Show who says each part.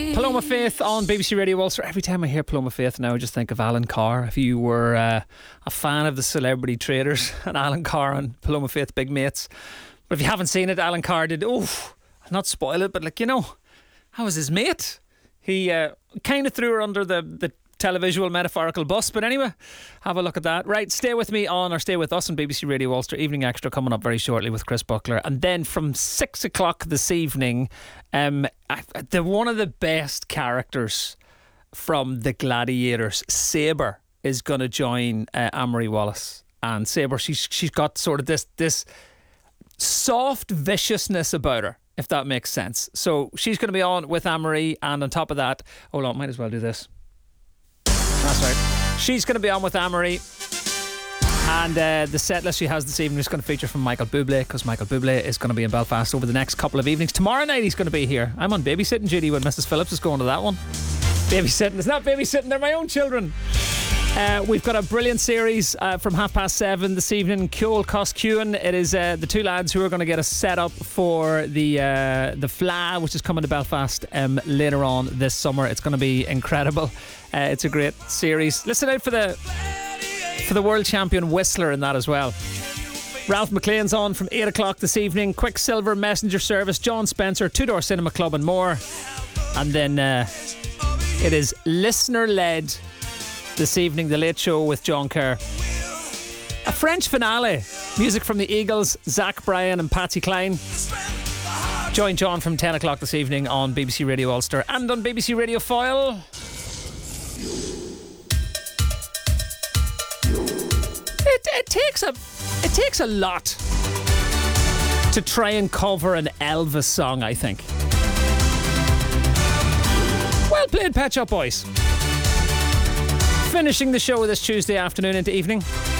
Speaker 1: Paloma Faith on BBC Radio Ulster. Every time I hear Paloma Faith now, I just think of Alan Carr. If you were a fan of the Celebrity Traders and Alan Carr and Paloma Faith, big mates. But if you haven't seen it, Alan Carr did, I'll not spoil it, but how was his mate? He kind of threw her under the televisual metaphorical bus, but anyway, have a look at that. Right, stay with us on BBC Radio Ulster. Evening Extra coming up very shortly with Chris Buckler, and then from 6 o'clock this evening, one of the best characters from the Gladiators, Sabre, is going to join Anne-Marie Wallace. And Sabre, she's got sort of this soft viciousness about her, if that makes sense. So she's going to be on with Anne-Marie, and on top of that, hold on, might as well do this. That's right. She's going to be on with Anne-Marie, and the set list she has this evening is going to feature from Michael Bublé, because Michael Bublé is going to be in Belfast over the next couple of evenings. Tomorrow night he's going to be here. I'm on babysitting duty when Mrs. Phillips is going to that one. Babysitting. It's not babysitting, they're my own children. We've got a brilliant series from 7:30 this evening. Ceol Coscuan. It is the two lads who are going to get us set up for the FLA, which is coming to Belfast later on this summer. It's going to be incredible. It's a great series. Listen out for the world champion whistler in that as well. Ralph McLean's on from 8 o'clock this evening. Quicksilver Messenger Service, John Spencer, Two Door Cinema Club and more. And then it is listener led this evening, The Late Show with John Kerr. A French finale. Music from the Eagles, Zach Bryan and Patsy Cline. Join John from 10 o'clock this evening on BBC Radio Ulster and on BBC Radio Foyle. It takes a lot to try and cover an Elvis song, I think. Well played, Pet Shop Boys. Finishing the show this Tuesday afternoon into evening.